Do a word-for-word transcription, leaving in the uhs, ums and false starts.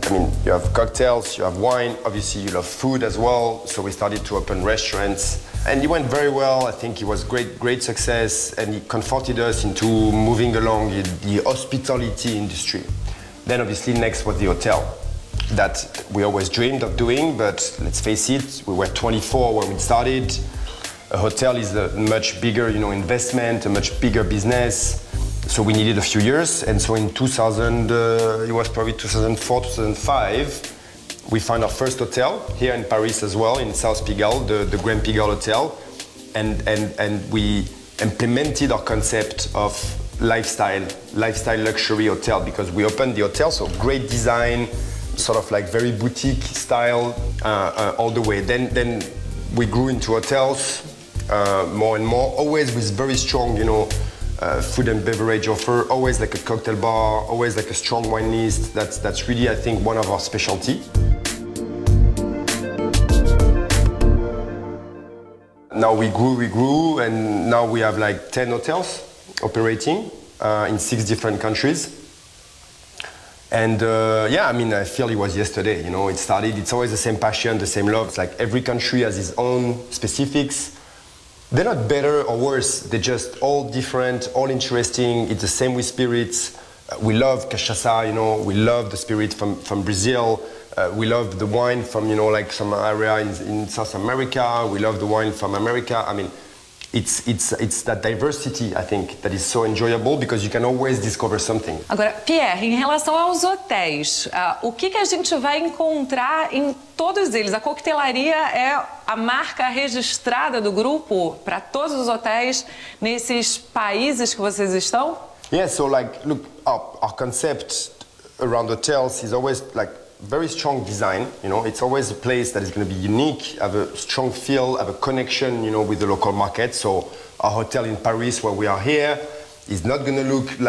I mean, you have cocktails, you have wine, obviously you love food as well, so we started to open restaurants. And it went very well. I think it was great, great success, and it comforted us into moving along the, the hospitality industry. Then obviously next was the hotel that we always dreamed of doing, but let's face it, we were twenty-four when we started. A hotel is a much bigger, you know, investment, a much bigger business. So we needed a few years, and so in two thousand, uh, it was probably two thousand four, two thousand five, we found our first hotel here in Paris as well, in South Pigalle, the, the Grand Pigalle Hotel. And, and, and we implemented our concept of lifestyle, lifestyle luxury hotel, because we opened the hotel, so great design, sort of like very boutique style uh, uh, all the way. Then, then we grew into hotels uh, more and more, always with very strong, you know, uh, food and beverage offer, always like a cocktail bar, always like a strong wine list. That's, that's really, I think, one of our specialty. Now we grew, we grew, and now we have like ten hotels operating uh, in six different countries. And uh, yeah, I mean, I feel it was yesterday, you know, it started, it's always the same passion, the same love. It's like every country has its own specifics. They're not better or worse, they're just all different, all interesting. It's the same with spirits. Uh, we love cachaça, you know, we love the spirit from, from Brazil. Uh, we love the wine from, you know, like some area in, in South America. We love the wine from America. I mean, it's, it's, it's that diversity, I think, that is so enjoyable because you can always discover something. Agora, Pierre, em relação aos hotéis, uh, o que, que a gente vai encontrar em todos eles? A coquetelaria é a marca registrada do grupo para todos os hotéis nesses países que vocês estão? Yeah, so like, look, our, our concept around hotels is always like very strong design, you know, it's always a place that is going to be unique, have a strong feel, have a connection, you know, with the local market. So our hotel in Paris, where we are here, is not going to look like